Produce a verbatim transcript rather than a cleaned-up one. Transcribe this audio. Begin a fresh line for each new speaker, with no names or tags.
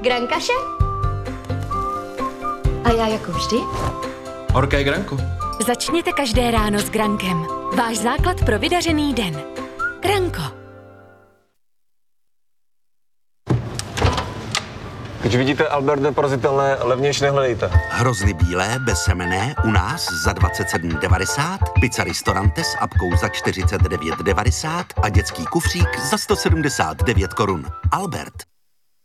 Grankaše? A já jako vždy?
Horké granko.
Začněte každé ráno s Grankem. Váš základ pro vydařený den. Granko.
Když vidíte Albert neporazitelné, levnější nehledejte.
Hrozny bílé, bezsemenné, u nás za dvacet sedm devadesát, pizza Ristorante s apkou za čtyřicet devět devadesát a dětský kufřík za sto sedmdesát devět korun. Albert.